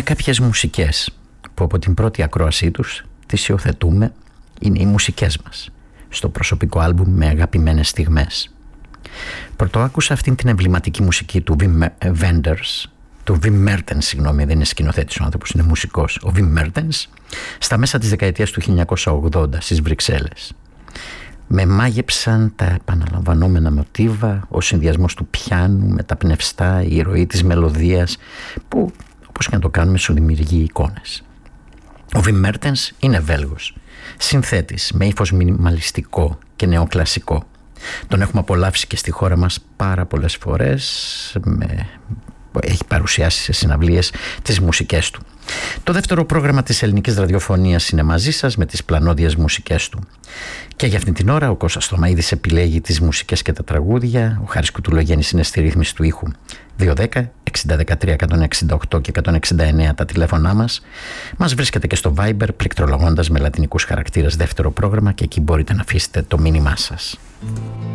κάποιες μουσικές που από την πρώτη ακρόασή τους τις υιοθετούμε, είναι οι μουσικές μας στο προσωπικό άλμπουμ με αγαπημένες στιγμές. Πρωτοάκουσα αυτήν την εμβληματική μουσική του Wim Wenders, του Wim Mertens, συγγνώμη, δεν είναι σκηνοθέτης ο άνθρωπος, είναι μουσικός, ο Wim Mertens, στα μέσα της δεκαετίας του 1980 στις Βρυξέλλες. Με μάγεψαν τα επαναλαμβανόμενα μοτίβα, ο συνδυασμός του πιάνου με τα πνευστά, η ροή της μελωδίας που, όπως και να το κάνουμε, σου δημιουργεί εικόνες. Ο Wim Mertens είναι Βέλγος, συνθέτης με ύφος μινιμαλιστικό και νεοκλασικό. Τον έχουμε απολαύσει και στη χώρα μας πάρα πολλές φορές, έχει παρουσιάσει σε συναυλίες τις μουσικές του. Το δεύτερο πρόγραμμα της ελληνικής ραδιοφωνίας είναι μαζί σας με τις πλανόδιες μουσικές του. Και για αυτήν την ώρα ο Κώστας Θωμαίδης επιλέγει τις μουσικές και τα τραγούδια. Ο Χάρης Κουτουλογέννης είναι στη ρύθμιση του ήχου. 210 6013 168 και 169 τα τηλέφωνά μας. Μας βρίσκεται και στο Viber πληκτρολογώντας με λατινικούς χαρακτήρες δεύτερο πρόγραμμα και εκεί μπορείτε να αφήσετε το μήνυμά σας.